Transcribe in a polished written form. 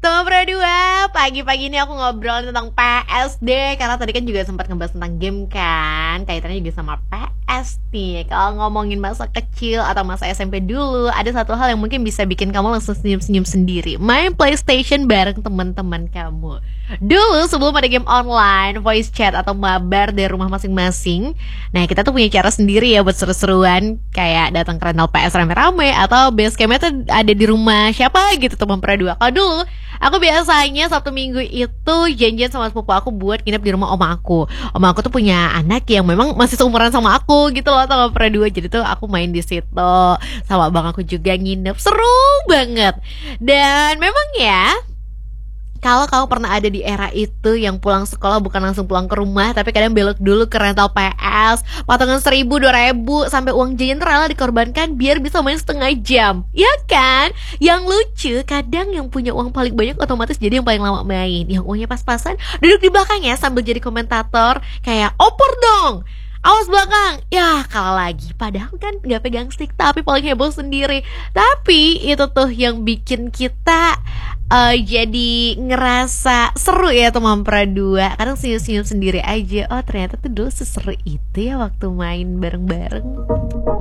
Teman berdua, pagi-pagi ini aku ngobrol tentang PSD. Karena tadi kan juga sempat ngebahas tentang game kan, kaitannya juga sama PS nih. Kalau ngomongin masa kecil atau masa SMP dulu, ada satu hal yang mungkin bisa bikin kamu langsung senyum-senyum sendiri: main PlayStation bareng teman-teman kamu. Dulu sebelum ada game online, voice chat atau mabar dari rumah masing-masing, nah kita tuh punya cara sendiri ya buat seru-seruan. Kayak datang ke rental PS rame-rame, atau base campnya tuh ada di rumah siapa gitu teman berdua. Kalau dulu aku biasanya Sabtu Minggu itu janjian sama sepupu aku buat nginep di rumah oma aku. Oma aku tuh punya anak yang memang masih seumuran sama aku gitu loh, sama berdua. Jadi tuh aku main di situ sama abang aku juga nginep, seru banget. Dan memang ya, kalau kamu pernah ada di era itu yang pulang sekolah bukan langsung pulang ke rumah, tapi kadang belok dulu ke rental PS, patungan 1.000, 2.000, sampai uang jajan rela dikorbankan biar bisa main setengah jam. Ya kan? Yang lucu, kadang yang punya uang paling banyak otomatis jadi yang paling lama main. Yang uangnya pas-pasan duduk di belakangnya sambil jadi komentator, kayak opor dong, awas belakang, ya kalah lagi. Padahal kan gak pegang stick, tapi paling heboh sendiri. Tapi itu tuh yang bikin kita jadi ngerasa seru ya teman perdua. Kadang senyum-senyum sendiri aja. Oh ternyata tuh dulu seseru itu ya waktu main bareng-bareng.